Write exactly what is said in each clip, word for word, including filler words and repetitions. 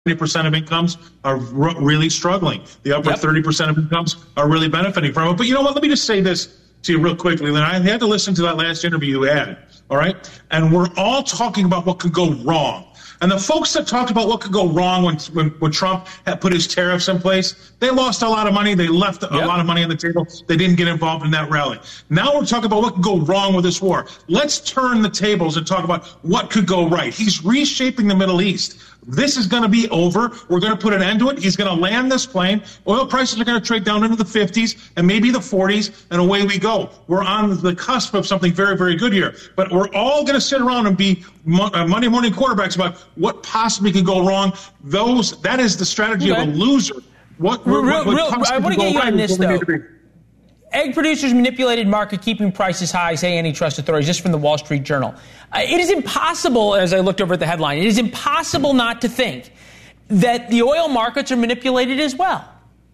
seventy percent of incomes are r- really struggling. The upper yep. thirty percent of incomes are really benefiting from it. But you know what? Let me just say this to you real quickly. Then I had to listen to that last interview you had, all right? And we're all talking about what could go wrong. And the folks that talked about what could go wrong when, when, when Trump had put his tariffs in place, they lost a lot of money. They left a yep. lot of money on the table. They didn't get involved in that rally. Now we're talking about what could go wrong with this war. Let's turn the tables and talk about what could go right. He's reshaping the Middle East. This is going to be over. We're going to put an end to it. He's going to land this plane. Oil prices are going to trade down into the fifties and maybe the forties, and away we go. We're on the cusp of something very, very good here. But we're all going to sit around and be Monday morning quarterbacks about what possibly could go wrong. Those That is the strategy okay. of a loser. What, real, what, what real, I want to get you right on this, though. Egg producers manipulated market, keeping prices high, say antitrust authorities, just from the Wall Street Journal. Uh, it is impossible, as I looked over at the headline, it is impossible not to think that the oil markets are manipulated as well.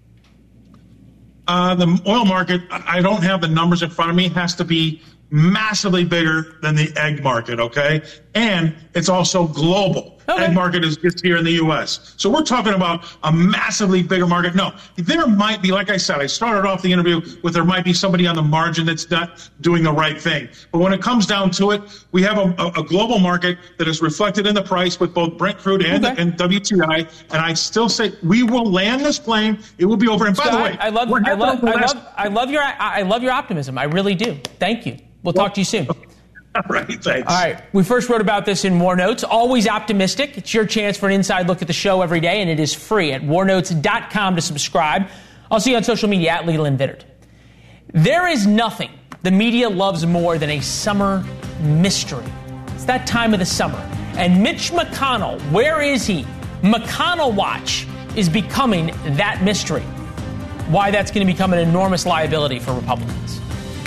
Uh, the oil market, I don't have the numbers in front of me, has to be massively bigger than the egg market, okay? And it's also global. Okay. Egg market is just here in the U S. So we're talking about a massively bigger market. No, there might be, like I said, I started off the interview with there might be somebody on the margin that's not doing the right thing. But when it comes down to it, we have a, a, a global market that is reflected in the price with both Brent crude and, okay. and W T I. And I still say we will land this plane. It will be over. And by Scott, the way, I love, I love, I love, I love your, I love your optimism. I really do. Thank you. We'll well, talk to you soon. All right, thanks. All right. We first wrote about this in War Notes. Always optimistic. It's your chance for an inside look at the show every day, and it is free at war notes dot com to subscribe. I'll see you on social media at Leland Vittert. There is nothing the media loves more than a summer mystery. It's that time of the summer. And Mitch McConnell, where is he? McConnell Watch is becoming that mystery. Why that's going to become an enormous liability for Republicans.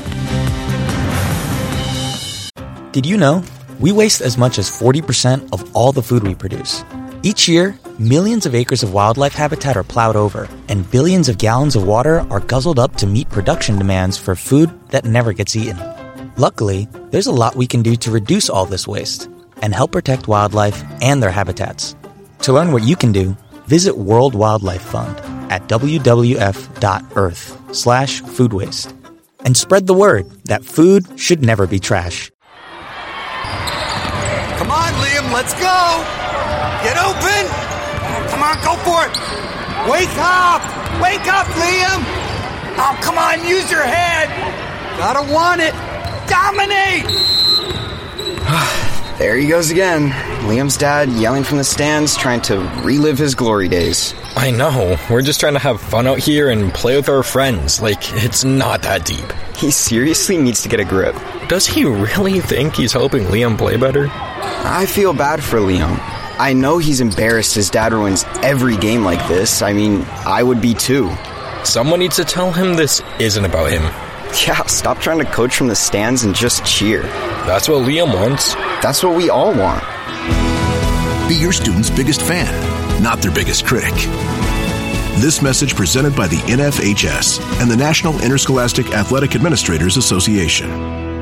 Did you know? We waste as much as forty percent of all the food we produce. Each year, millions of acres of wildlife habitat are plowed over, and billions of gallons of water are guzzled up to meet production demands for food that never gets eaten. Luckily, there's a lot we can do to reduce all this waste and help protect wildlife and their habitats. To learn what you can do, visit World Wildlife Fund at w w f dot earth slash food waste and spread the word that food should never be trash. Come on, Liam, let's go! Get open! Come on, go for it! Wake up! Wake up, Liam! Oh, come on, use your head! Gotta want it! Dominate! There he goes again. Liam's dad yelling from the stands, trying to relive his glory days. I know. We're just trying to have fun out here and play with our friends. Like, it's not that deep. He seriously needs to get a grip. Does he really think he's helping Liam play better? I feel bad for Liam. I know he's embarrassed his dad ruins every game like this. I mean, I would be too. Someone needs to tell him this isn't about him. Yeah, stop trying to coach from the stands and just cheer. That's what Liam wants. That's what we all want. Be your student's biggest fan, not their biggest critic. This message presented by the N F H S and the National Interscholastic Athletic Administrators Association.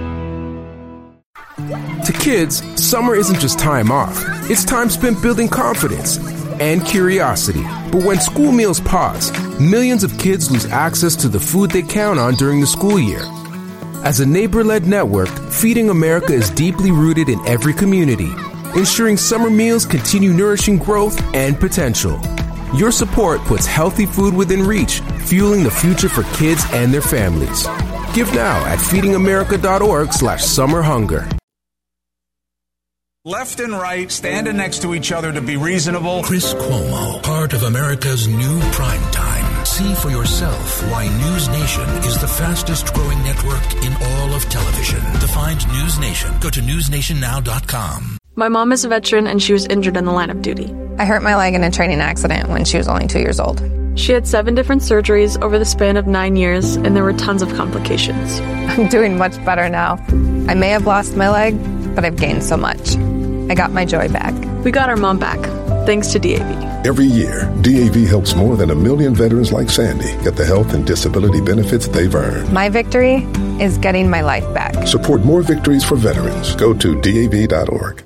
To kids, summer isn't just time off. It's time spent building confidence and curiosity. But when school meals pause, millions of kids lose access to the food they count on during the school year. As a neighbor-led network, Feeding America is deeply rooted in every community, ensuring summer meals continue nourishing growth and potential. Your support puts healthy food within reach, fueling the future for kids and their families. Give now at feeding america dot org slash summer hunger. Left and right, standing next to each other to be reasonable. Chris Cuomo, part of America's new primetime. See for yourself why News Nation is the fastest growing network in all of television. To find News Nation, go to news nation now dot com. My mom is a veteran and she was injured in the line of duty. I hurt my leg in a training accident when she was only two years old. She had seven different surgeries over the span of nine years, and there were tons of complications. I'm doing much better now. I may have lost my leg, but I've gained so much. I got my joy back. We got our mom back, thanks to D A V. Every year, D A V helps more than a million veterans like Sandy get the health and disability benefits they've earned. My victory is getting my life back. Support more victories for veterans. Go to D A V dot org.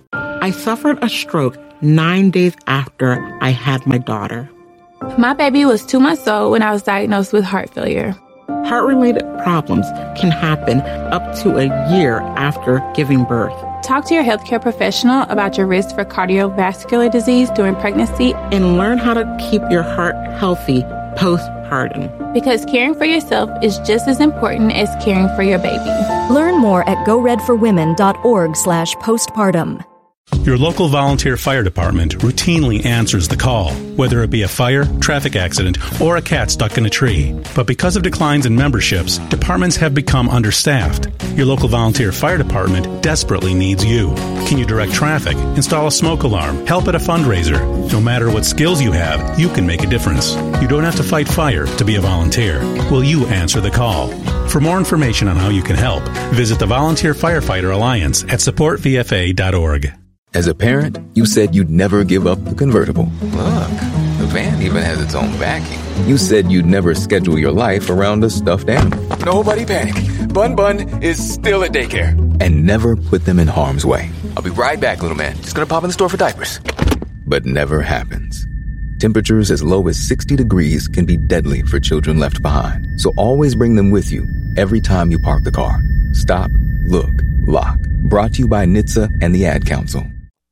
I suffered a stroke nine days after I had my daughter. My baby was two months old when I was diagnosed with heart failure. Heart-related problems can happen up to a year after giving birth. Talk to your healthcare professional about your risk for cardiovascular disease during pregnancy and learn how to keep your heart healthy postpartum. Because caring for yourself is just as important as caring for your baby. Learn more at go red for women dot org slash postpartum. Your local volunteer fire department routinely answers the call, whether it be a fire, traffic accident, or a cat stuck in a tree. But because of declines in memberships, departments have become understaffed. Your local volunteer fire department desperately needs you. Can you direct traffic, install a smoke alarm, help at a fundraiser? No matter what skills you have, you can make a difference. You don't have to fight fire to be a volunteer. Will you answer the call? For more information on how you can help, visit the Volunteer Firefighter Alliance at support v f a dot org. As a parent, you said you'd never give up the convertible. Look, the van even has its own backing. You said you'd never schedule your life around a stuffed animal. Nobody panic. Bun Bun is still at daycare. And never put them in harm's way. I'll be right back, little man. Just gonna pop in the store for diapers. But never happens. Temperatures as low as sixty degrees can be deadly for children left behind. So always bring them with you every time you park the car. Stop, look, lock. Brought to you by N H T S A and the Ad Council.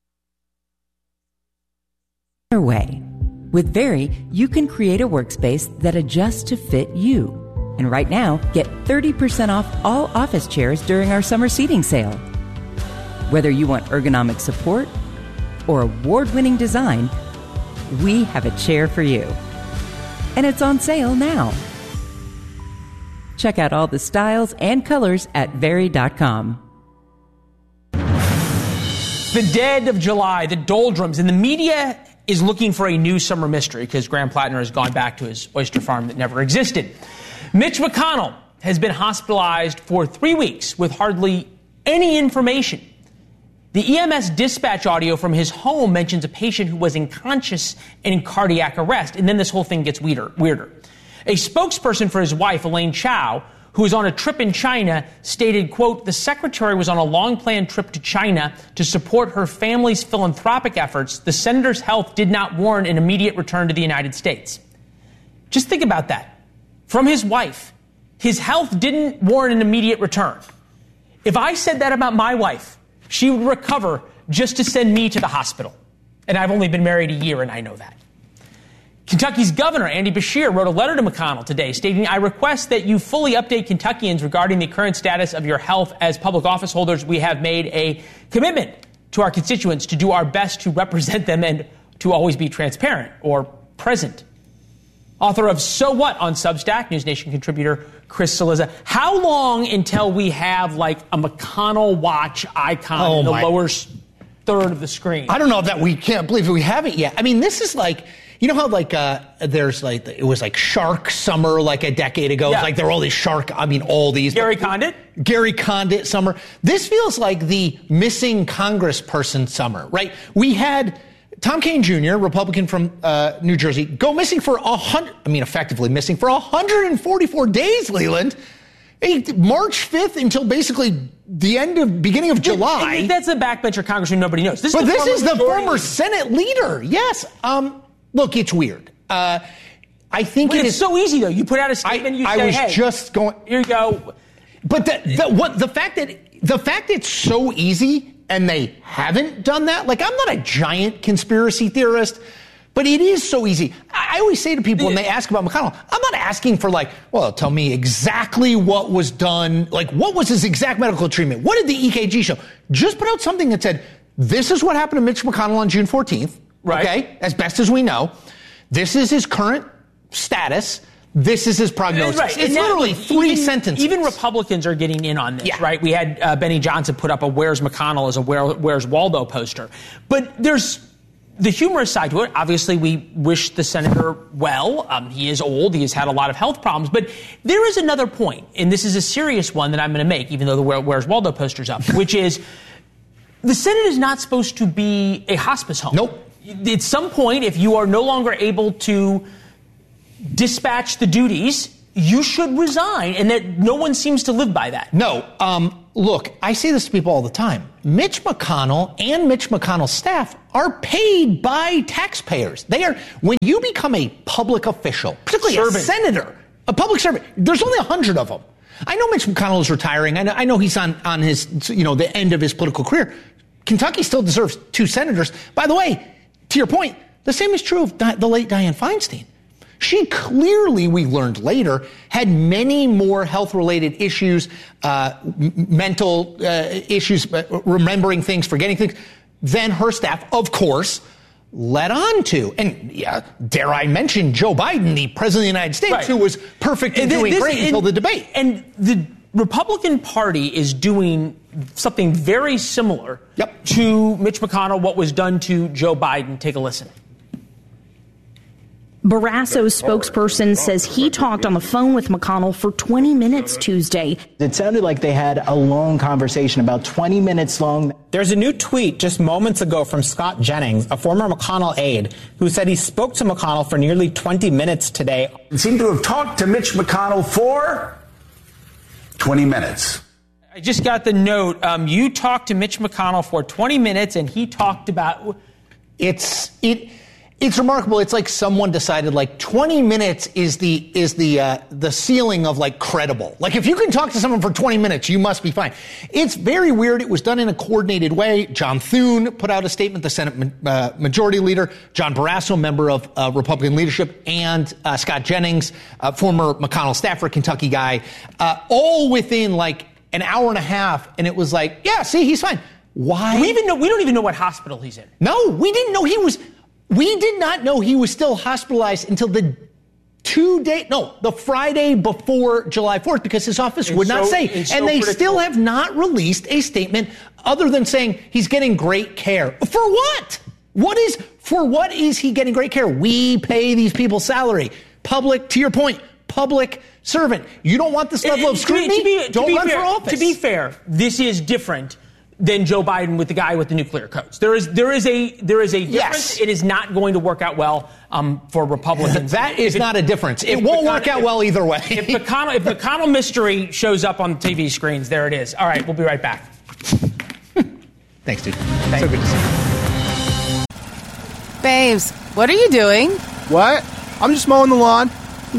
Way. With Very, you can create a workspace that adjusts to fit you. And right now, get thirty percent off all office chairs during our summer seating sale. Whether you want ergonomic support or award-winning design, we have a chair for you. And it's on sale now. Check out all the styles and colors at very dot com. The dead of July, the doldrums, and the media is looking for a new summer mystery because Graham Plattner has gone back to his oyster farm that never existed. Mitch McConnell has been hospitalized for three weeks with hardly any information. The E M S dispatch audio from his home mentions a patient who was unconscious and in cardiac arrest, and then this whole thing gets weirder. weirder. A spokesperson for his wife, Elaine Chao, who was on a trip in China, stated, quote, the secretary was on a long-planned trip to China to support her family's philanthropic efforts. The senator's health did not warrant an immediate return to the United States. Just think about that. From his wife, his health didn't warrant an immediate return. If I said that about my wife, she would recover just to send me to the hospital. And I've only been married a year, and I know that. Kentucky's governor, Andy Beshear, wrote a letter to McConnell today stating, I request that you fully update Kentuckians regarding the current status of your health. As public office holders, we have made a commitment to our constituents to do our best to represent them and to always be transparent or present. Author of So What on Substack, News Nation contributor Chris Cillizza. How long until we have like a McConnell watch icon oh in the my. lower third of the screen? I don't know that we can't believe we haven't yet. I mean, this is like, you know how like uh, there's like, it was like Shark Summer like a decade ago. Yeah. Like there were all these shark, I mean, all these. Gary Condit? Gary Condit Summer. This feels like the missing congressperson summer, right? We had Tom Kean Junior, Republican from uh, New Jersey, go missing for a hundred, I mean, effectively missing for one hundred forty-four days, Leland. March fifth until basically the end of, beginning of July. And that's a backbencher congressman nobody knows. This but is this is the former Senate leader. Yes. Um, look, it's weird. Uh, I think but it it's is so easy, though. You put out a statement, I, you I say, was hey, just going. Here you go. But the, the, what, the fact that the fact it's so easy and they haven't done that, like I'm not a giant conspiracy theorist, but it is so easy. I, I always say to people when they ask about McConnell, I'm not asking for like, well, tell me exactly what was done, like what was his exact medical treatment? What did the E K G show? Just put out something that said, this is what happened to Mitch McConnell on June fourteenth, right. Okay, as best as we know. This is his current status. This is his prognosis. Right. It's now, literally three even, sentences. Even Republicans are getting in on this, yeah. right? We had uh, Benny Johnson put up a Where's McConnell as a Where, Where's Waldo poster. But there's the humorous side to it. Obviously, we wish the senator well. Um, he is old. He has had a lot of health problems. But there is another point, and this is a serious one that I'm going to make, even though the Where, Where's Waldo poster's up, which is the Senate is not supposed to be a hospice home. Nope. At some point, if you are no longer able to dispatch the duties, you should resign, and that no one seems to live by that. No. Um, look, I say this to people all the time. Mitch McConnell and Mitch McConnell's staff are paid by taxpayers. They are, when you become a public official, particularly servant. a senator, a public servant, there's only a hundred of them. I know Mitch McConnell is retiring. I know, I know he's on, on his, you know, the end of his political career. Kentucky still deserves two senators. By the way, to your point, the same is true of Di- the late Dianne Feinstein. She clearly, we learned later, had many more health-related issues, uh, m- mental uh, issues, uh, remembering things, forgetting things, than her staff, of course, led on to. And yeah, dare I mention Joe Biden, the president of the United States, right. who was perfect and doing this, great and, until the debate. And the Republican Party is doing something very similar yep. to Mitch McConnell, what was done to Joe Biden. Take a listen. Barrasso's spokesperson says he talked on the phone with McConnell for twenty minutes Tuesday. It sounded like they had a long conversation, about twenty minutes long. There's a new tweet just moments ago from Scott Jennings, a former McConnell aide, who said he spoke to McConnell for nearly twenty minutes today. He seemed to have talked to Mitch McConnell for twenty minutes. I just got the note. Um, you talked to Mitch McConnell for twenty minutes, and he talked about... It's... it. It's remarkable. It's like someone decided like twenty minutes is the is the uh, the ceiling of like credible. Like if you can talk to someone for twenty minutes, you must be fine. It's very weird. It was done in a coordinated way. John Thune put out a statement, the Senate uh, Majority Leader, John Barrasso, member of uh, Republican leadership, and uh, Scott Jennings, uh, former McConnell staffer, Kentucky guy, uh, all within like an hour and a half. And it was like, yeah, see, he's fine. Why? Do we even know? We don't even know what hospital he's in. No, we didn't know he was. We did not know he was still hospitalized until the two day, no, the Friday before July fourth, because his office it's would so, not say. And so they still have not released a statement other than saying he's getting great care. For what? What is, for what is he getting great care? We pay these people salary. Public, to your point, public servant. You don't want this level and, of scrutiny? To be, to don't be run fair, for office. To be fair, this is different than Joe Biden with the guy with the nuclear codes. There is there is a there is a difference. Yes. It is not going to work out well um, for Republicans. That is it, not a difference. It won't McConnell, work out if, well either way. If McConnell if McConnell mystery shows up on T V screens, there it is. All right, we'll be right back. Thanks, dude. Thank so you. good to see you. Babes, what are you doing? What? I'm just mowing the lawn.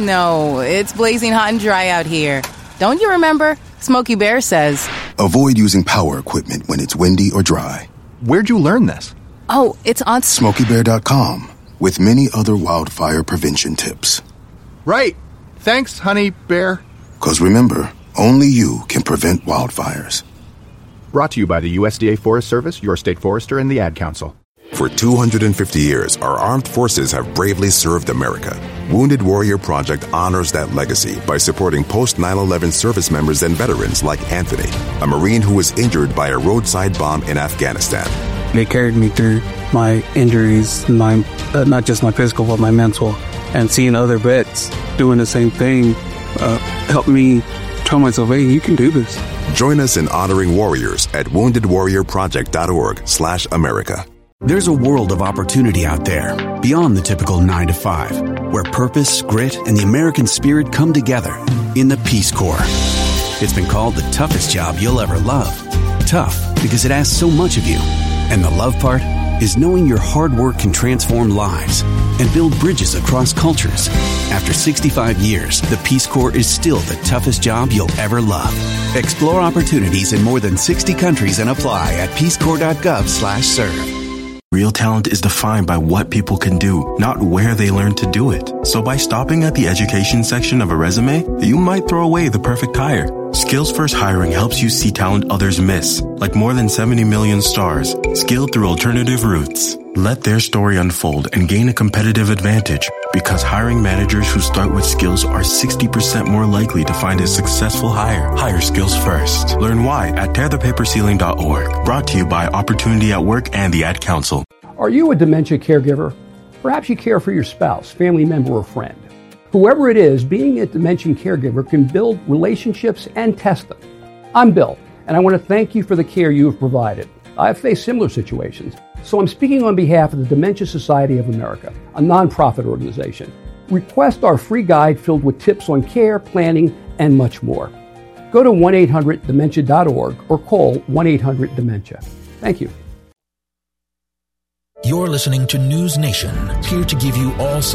No, it's blazing hot and dry out here. Don't you remember? Smokey Bear says, avoid using power equipment when it's windy or dry. Where'd you learn this? Oh, it's on Smokey Bear dot com with many other wildfire prevention tips. Right. Thanks, honey bear. Because remember, only you can prevent wildfires. Brought to you by the U S D A Forest Service, your state forester, and the Ad Council. For two hundred fifty years, our armed forces have bravely served America. Wounded Warrior Project honors that legacy by supporting post nine eleven service members and veterans like Anthony, a Marine who was injured by a roadside bomb in Afghanistan. They carried me through my injuries, my uh, not just my physical, but my mental. And seeing other vets doing the same thing uh, helped me tell myself, hey, you can do this. Join us in honoring warriors at wounded warrior project dot org slash America. There's a world of opportunity out there, beyond the typical nine to five, where purpose, grit, and the American spirit come together in the Peace Corps. It's been called the toughest job you'll ever love. Tough because it asks so much of you. And the love part is knowing your hard work can transform lives and build bridges across cultures. After sixty-five years, the Peace Corps is still the toughest job you'll ever love. Explore opportunities in more than sixty countries and apply at peace corps dot gov slash serve. Real talent is defined by what people can do, not where they learn to do it. So by stopping at the education section of a resume, you might throw away the perfect hire. Skills First Hiring helps you see talent others miss, like more than seventy million stars, skilled through alternative routes. Let their story unfold and gain a competitive advantage, because hiring managers who start with skills are sixty percent more likely to find a successful hire. Hire skills first. Learn why at tear the paper ceiling dot org. Brought to you by Opportunity at Work and the Ad Council. Are you a dementia caregiver? Perhaps you care for your spouse, family member, or friend. Whoever it is, being a dementia caregiver can build relationships and test them. I'm Bill, and I want to thank you for the care you have provided. I've faced similar situations, so I'm speaking on behalf of the Dementia Society of America, a nonprofit organization. Request our free guide filled with tips on care, planning, and much more. Go to one eight hundred dementia dot org or call one eight hundred dementia. Thank you. You're listening to News Nation, here to give you all